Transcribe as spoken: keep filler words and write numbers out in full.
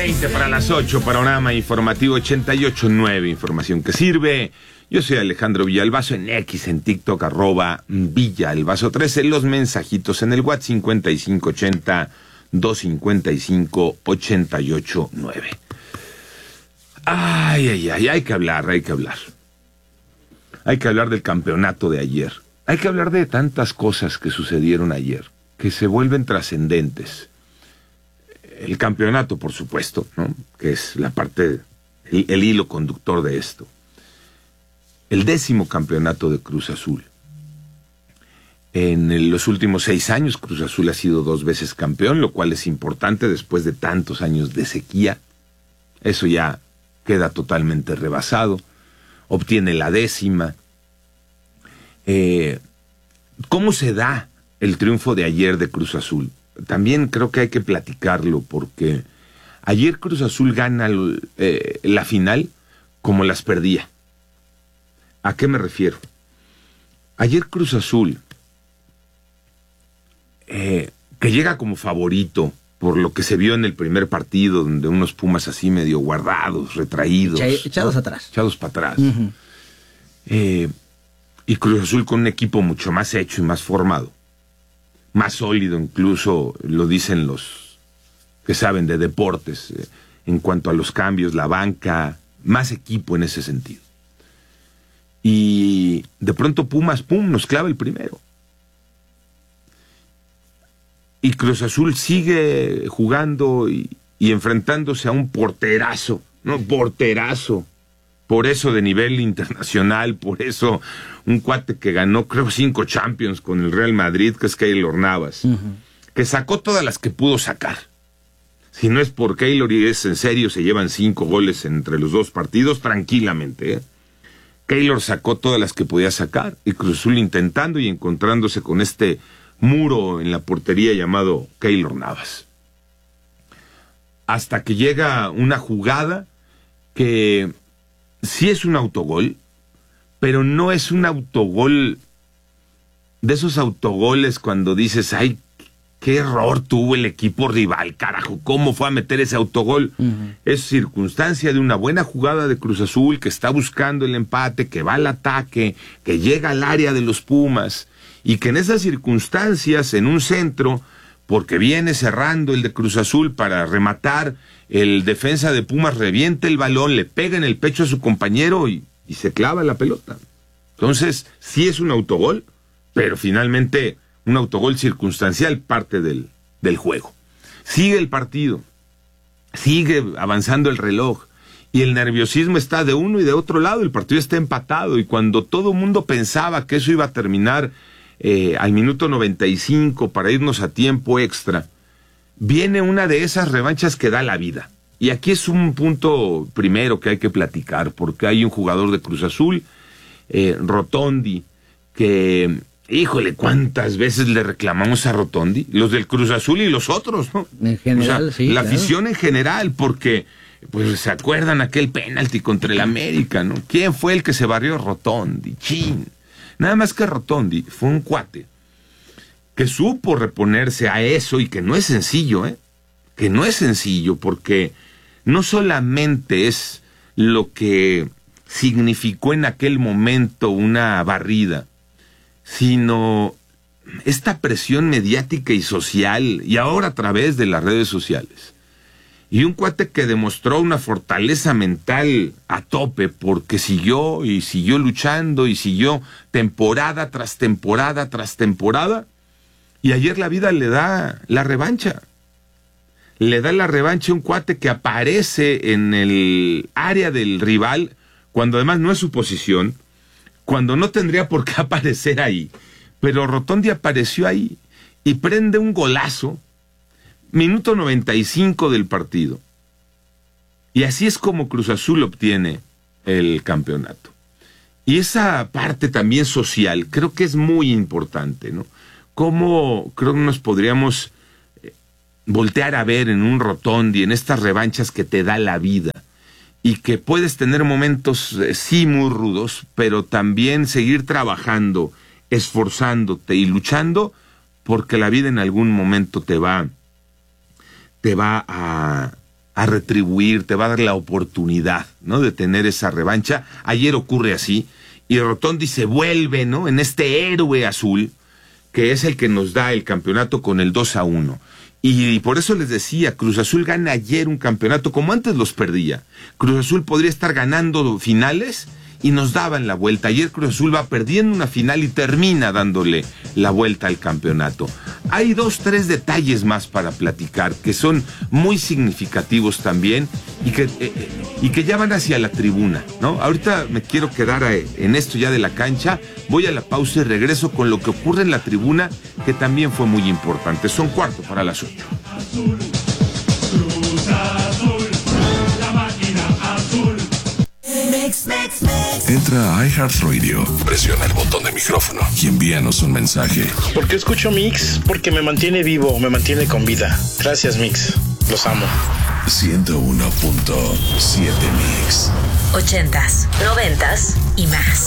veinte para las ocho, panorama informativo ochenta y ocho punto nueve, información que sirve. Yo soy Alejandro Villalbazo, en X, en TikTok, arroba Villalbazo trece, los mensajitos en el WhatsApp cincuenta y cinco ochenta, doscientos cincuenta y cinco, ochenta y ocho nueve. Ay, ay, ay, hay que hablar, hay que hablar. Hay que hablar del campeonato de ayer. Hay que hablar de tantas cosas que sucedieron ayer, que se vuelven trascendentes. El campeonato, por supuesto, ¿no? Que es la parte, el, el hilo conductor de esto. El décimo campeonato de Cruz Azul. En el, los últimos seis años, Cruz Azul ha sido dos veces campeón, lo cual es importante después de tantos años de sequía. Eso ya queda totalmente rebasado. Obtiene la décima. Eh, ¿Cómo se da el triunfo de ayer de Cruz Azul? También creo que hay que platicarlo, porque ayer Cruz Azul gana eh, la final como las perdía. ¿A qué me refiero? Ayer Cruz Azul, eh, que llega como favorito por lo que se vio en el primer partido, donde unos Pumas así medio guardados, retraídos. Echados ¿no? atrás. Echados para atrás. Uh-huh. eh, y Cruz Azul con un equipo mucho más hecho y más formado. Más sólido, incluso lo dicen los que saben de deportes, eh, en cuanto a los cambios, la banca, más equipo en ese sentido. Y de pronto Pumas, pum, nos clava el primero. Y Cruz Azul sigue jugando y, y enfrentándose a un porterazo, ¿no? Porterazo. Por eso de nivel internacional, por eso un cuate que ganó, creo, cinco Champions con el Real Madrid, que es Keylor Navas, uh-huh. que sacó todas las que pudo sacar. Si no es por Keylor y es en serio, se llevan cinco goles entre los dos partidos, tranquilamente. ¿eh? Keylor sacó todas las que podía sacar, y Cruz Azul intentando y encontrándose con este muro en la portería llamado Keylor Navas. Hasta que llega una jugada que sí es un autogol, pero no es un autogol de esos autogoles cuando dices, ay, qué error tuvo el equipo rival, carajo, ¿cómo fue a meter ese autogol? Uh-huh. Es circunstancia de una buena jugada de Cruz Azul, que está buscando el empate, que va al ataque, que llega al área de los Pumas, y que en esas circunstancias, en un centro, porque viene cerrando el de Cruz Azul para rematar, el defensa de Pumas revienta el balón, le pega en el pecho a su compañero y, y se clava la pelota. Entonces, sí es un autogol, pero finalmente un autogol circunstancial, parte del, del juego. Sigue el partido, sigue avanzando el reloj, y el nerviosismo está de uno y de otro lado, el partido está empatado, y cuando todo el mundo pensaba que eso iba a terminar eh, al minuto noventa y cinco para irnos a tiempo extra, viene una de esas revanchas que da la vida. Y aquí es un punto primero que hay que platicar, porque hay un jugador de Cruz Azul, eh, Rotondi, que, híjole, ¿cuántas veces le reclamamos a Rotondi? Los del Cruz Azul y los otros, ¿no? En general, o sea, sí. La claro. afición en general, porque, pues, ¿se acuerdan aquel penalti contra el América, no? ¿Quién fue el que se barrió? Rotondi, chin. Nada más que Rotondi fue un cuate que supo reponerse a eso, y que no es sencillo, ¿eh? Que no es sencillo, porque no solamente es lo que significó en aquel momento una barrida, sino esta presión mediática y social, y ahora a través de las redes sociales. Y un cuate que demostró una fortaleza mental a tope, porque siguió y siguió luchando y siguió temporada tras temporada tras temporada. Y ayer la vida le da la revancha. Le da la revancha a un cuate que aparece en el área del rival, cuando además no es su posición, cuando no tendría por qué aparecer ahí. Pero Rotondi apareció ahí y prende un golazo, minuto noventa y cinco del partido. Y así es como Cruz Azul obtiene el campeonato. Y esa parte también social creo que es muy importante, ¿no? Cómo creo que nos podríamos voltear a ver en un Rotondi, en estas revanchas que te da la vida, y que puedes tener momentos, eh, sí, muy rudos, pero también seguir trabajando, esforzándote y luchando, porque la vida en algún momento te va, te va a, a retribuir, te va a dar la oportunidad, ¿no?, de tener esa revancha. Ayer ocurre así, y Rotondi se vuelve, ¿no?, en este héroe azul, que es el que nos da el campeonato con el dos a uno. Y por eso les decía, Cruz Azul gana ayer un campeonato como antes los perdía. Cruz Azul podría estar ganando finales y nos daban la vuelta. Ayer Cruz Azul va perdiendo una final y termina dándole la vuelta al campeonato. Hay dos, tres detalles más para platicar que son muy significativos también y que, eh, y que ya van hacia la tribuna, ¿no? Ahorita me quiero quedar en esto ya de la cancha, voy a la pausa y regreso con lo que ocurre en la tribuna, que también fue muy importante. Son cuarto para las ocho. Azul, Cruz Azul, la máquina azul. Mix, mix, mix. Entra a iHeartRadio, presiona el botón de micrófono y envíanos un mensaje. ¿Por qué escucho Mix? Porque me mantiene vivo, me mantiene con vida. Gracias, Mix. Los amo. ciento uno punto siete Mix. Ochentas, noventas y más.